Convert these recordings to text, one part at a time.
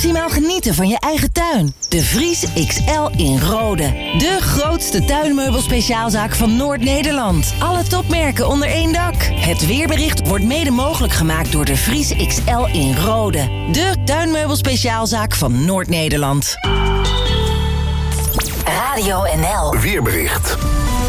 maximaal genieten van je eigen tuin. De Vries XL in Rode. De grootste tuinmeubelspeciaalzaak van Noord-Nederland. Alle topmerken onder één dak. Het weerbericht wordt mede mogelijk gemaakt door De Vries XL in Rode. De tuinmeubelspeciaalzaak van Noord-Nederland. Radio NL. Weerbericht.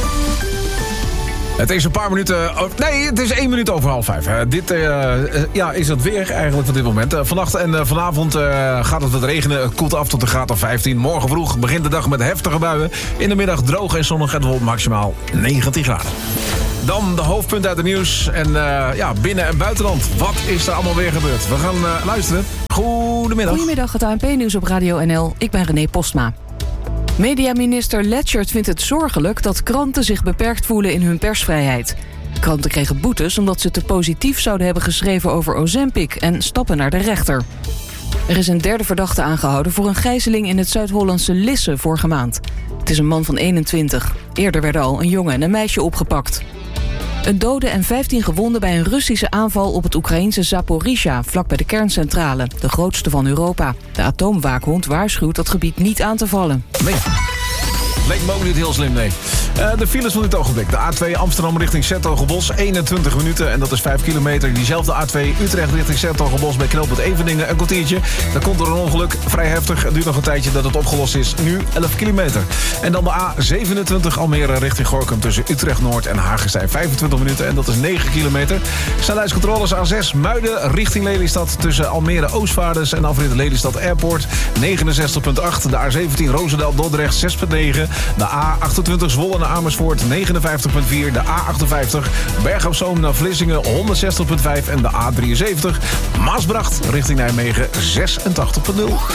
Het is een paar minuten... het is 1 minuut over 4:30. Dit is het weer eigenlijk van dit moment. Vannacht en vanavond gaat het wat regenen. Het koelt af tot een graad of 15. Morgen vroeg begint de dag met heftige buien. In de middag droog en zonnig en het maximaal 19 graden. Dan de hoofdpunten uit het nieuws. En binnen- en buitenland. Wat is er allemaal weer gebeurd? We gaan luisteren. Goedemiddag. Goedemiddag, het ANP-nieuws op Radio NL. Ik ben René Postma. Mediaminister Letchert vindt het zorgelijk dat kranten zich beperkt voelen in hun persvrijheid. Kranten kregen boetes omdat ze te positief zouden hebben geschreven over Ozempic en stappen naar de rechter. Er is een derde verdachte aangehouden voor een gijzeling in het Zuid-Hollandse Lisse vorige maand. Het is een man van 21. Eerder werden al een jongen en een meisje opgepakt. Een dode en 15 gewonden bij een Russische aanval op het Oekraïense Zaporizhzhia, vlakbij de kerncentrale, de grootste van Europa. De atoomwaakhond waarschuwt dat gebied niet aan te vallen. Nee. Leek me ook niet heel slim, nee. De files van dit ogenblik. De A2 Amsterdam richting 's-Hertogenbosch, 21 minuten en dat is 5 kilometer. Diezelfde A2 Utrecht richting 's-Hertogenbosch bij knooppunt Eveningen, een kwartiertje. Daar komt er een ongeluk, vrij heftig. Het duurt nog een tijdje dat het opgelost is. Nu 11 kilometer. En dan de A27 Almere richting Gorinchem tussen Utrecht Noord en Hagestein, 25 minuten en dat is 9 kilometer. Snelheidscontroles A6 Muiden richting Lelystad tussen Almere Oostvaarders en afrit Lelystad Airport, 69,8. De A17 Roosendaal Dordrecht 6,9. De A28 Zwolle naar Amersfoort 59,4. De A58 Bergen op Zoom naar Vlissingen 160,5. En de A73 Maasbracht richting Nijmegen 86,0.